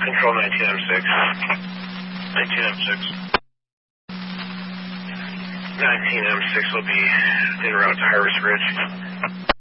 Control 19M6. 19M6. 19M6 will be en route to Harvest Ridge.